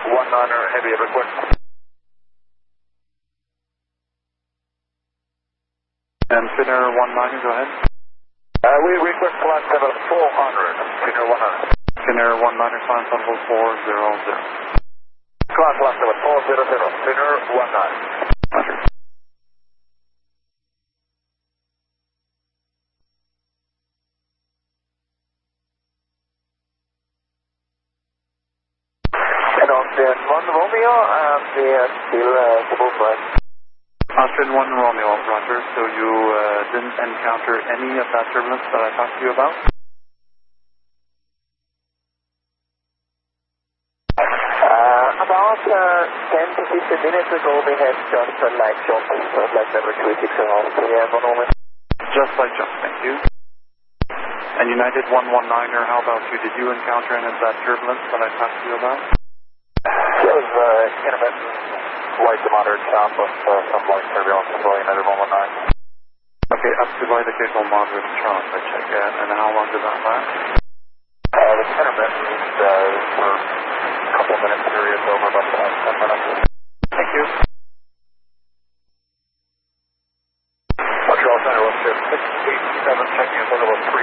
19er, heavy request. And Finnair 19, go ahead. We request flight level 400, Finnair 100. Finnair 19, climb level 400. Climb flight level 400, Finnair 19. Roger. And Austrian 1 Romeo, and we are still double flight. Austrian 1 Romeo, Roger. So you didn't encounter any of that turbulence that I talked to you about? About 10 to 15 minutes ago, we had just a light jump, like level 286 around PM on moment. Just like jump, thank you. And United 119er, how about you? Did you encounter any of that turbulence that I talked to you about? There was intermittent light to moderate chop of some light turbulence as well, United 119. Okay, up to light occasional moderate chop, I check in. And how long did that last? It was intermittent for a couple of minutes period, over about 10 minutes. Thank you. Montreal Center, 167, checking in for the